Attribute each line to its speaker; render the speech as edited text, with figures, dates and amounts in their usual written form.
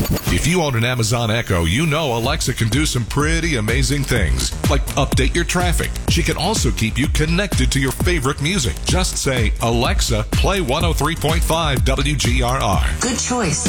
Speaker 1: If you own an Amazon Echo, you know Alexa can do some pretty amazing things, like update your traffic. She can also keep you connected to your favorite music. Just say, Alexa, play 103.5 WGRR.
Speaker 2: Good choice.